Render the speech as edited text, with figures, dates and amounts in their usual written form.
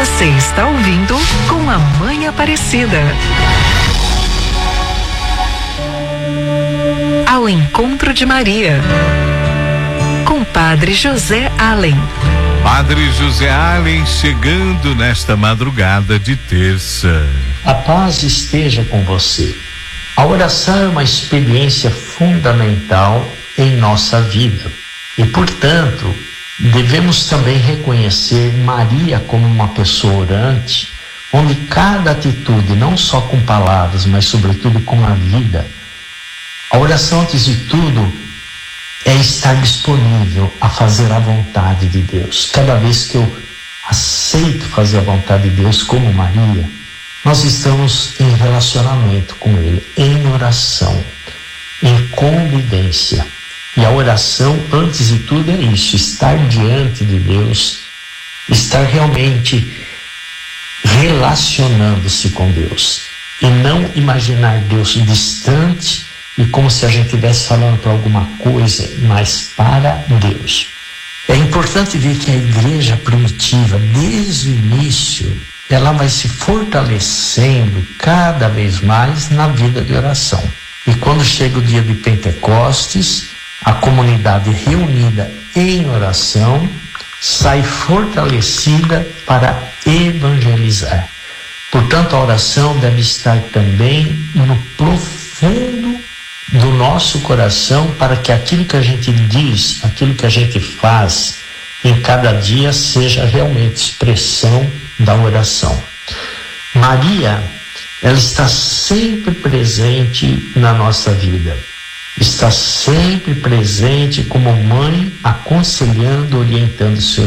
Você está ouvindo Com a Mãe Aparecida. Ao encontro de Maria, com Padre José Allen. Padre José Allen chegando nesta madrugada de terça. A paz esteja com você. A oração é uma experiência fundamental em nossa vida e, portanto, devemos também reconhecer Maria como uma pessoa orante, onde cada atitude, não só com palavras, mas sobretudo com a vida. A oração, antes de tudo, é estar disponível a fazer a vontade de Deus. Cada vez que eu aceito fazer a vontade de Deus como Maria, nós estamos em relacionamento com Ele, em oração, em convivência. E a oração, antes de tudo, é isso: estar diante de Deus, estar realmente relacionando-se com Deus. E não imaginar Deus distante e como se a gente estivesse falando para alguma coisa, mas para Deus. É importante ver que a igreja primitiva, desde o início, ela vai se fortalecendo cada vez mais na vida de oração. E quando chega o dia de Pentecostes, a comunidade reunida em oração sai fortalecida para evangelizar. Portanto, a oração deve estar também no profundo do nosso coração, para que aquilo que a gente diz, aquilo que a gente faz em cada dia seja realmente expressão da oração. Maria, ela está sempre presente na nossa vida. Está sempre presente como mãe, aconselhando, orientando seus